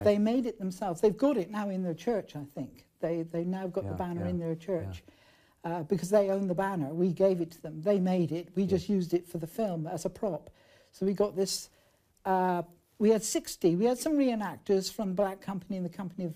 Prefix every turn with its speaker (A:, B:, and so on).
A: They made it themselves. They've got it now in their church, I think. They now got the banner in their church because they own the banner. We gave it to them. They made it. We just used it for the film as a prop. So we got this. We had 60. We had some reenactors from Black Company and the Company of